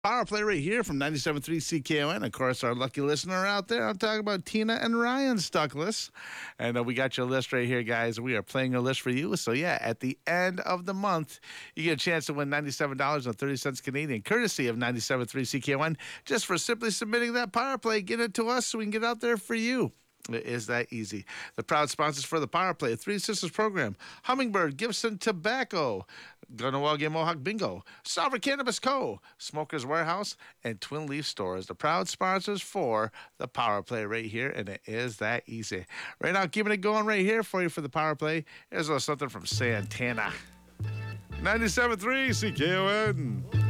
Power play right here from 97.3 CKON. Of course, our lucky listener out there, I'm talking about Tina and Ryan Stuckless. And we got your list right here, guys. We are playing a list for you. So, yeah, at the end of the month, you get a chance to win $97.30 Canadian, courtesy of 97.3 CKON, just for simply submitting that power play. Get it to us so we can get out there for you. It is that easy. The proud sponsors for the Power Play, Three Sisters Program, Hummingbird, Gibson Tobacco, Gunawagi Mohawk Bingo, Sovereign Cannabis Co., Smokers Warehouse, and Twin Leaf Stores. The proud sponsors for the Power Play right here, and it is that easy. Right now, keeping it going right here for you for the Power Play. Here's a little something from Santana. 97.3 CKON.